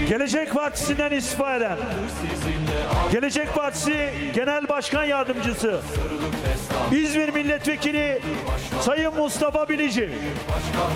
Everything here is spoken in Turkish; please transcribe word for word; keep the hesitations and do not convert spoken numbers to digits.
Gelecek Partisi'nden istifa eden Gelecek Partisi Genel Başkan Yardımcısı İzmir Milletvekili Sayın Mustafa Bilici.